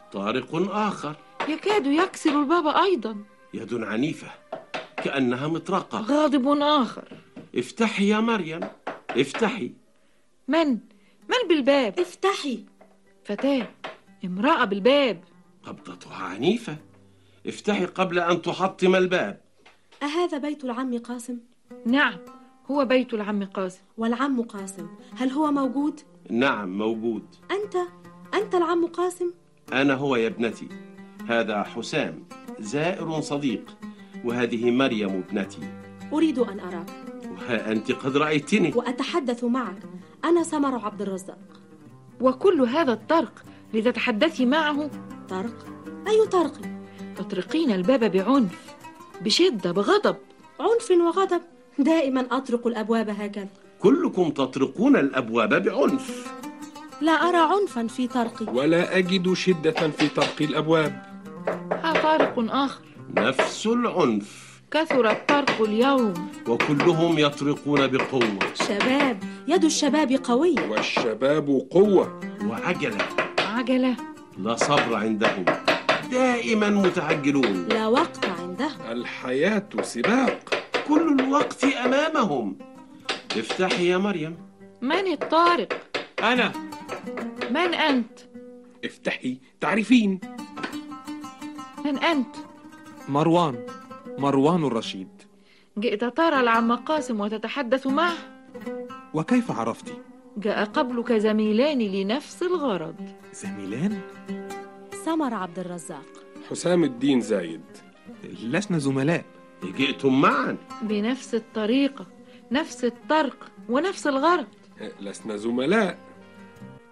طارق آخر يكاد يكسر الباب أيضا. يد عنيفة كأنها مطرقة. غاضب آخر. افتحي يا مريم، افتحي. من بالباب؟ افتحي. فتاة، امرأة بالباب. قبضتها عنيفة. افتحي قبل أن تحطم الباب. أهذا بيت العم قاسم؟ نعم، هو بيت العم قاسم. والعم قاسم هل هو موجود؟ نعم موجود. أنت العم قاسم؟ أنا هو يا ابنتي. هذا حسام زائر صديق، وهذه مريم ابنتي. أريد أن أراك. وها أنت قد رأيتني وأتحدث معك. أنا سمر عبد الرزاق. وكل هذا الطرق لتتحدثي معه؟ طرق؟ أي طرق؟ تطرقين الباب بعنف، بشدة، بغضب. عنف وغضب؟ دائما أطرق الأبواب هكذا. كلكم تطرقون الأبواب بعنف. لا أرى عنفا في طرقي. ولا أجد شدة في طرق الأبواب. ها طارق آخر. نفس العنف. كثر الطرق اليوم. وكلهم يطرقون بقوة. شباب، يد الشباب قوية. والشباب قوة. عجلة لا صبر عندهم، دائما متعجلون. لا وقت عندهم. الحياة سباق، كل الوقت أمامهم. افتحي يا مريم. من الطارق؟ أنا. من أنت؟ افتحي، تعرفين. من أنت؟ مروان الرشيد. جئت ترى العم قاسم وتتحدث معه؟ وكيف عرفتي؟ جاء قبلك زميلان لنفس الغرض. زميلان؟ سمر عبد الرزاق، حسام الدين زايد. لسنا زملاء. جئتم معا بنفس الطريقة، نفس الطرق ونفس الغرض. لسنا زملاء.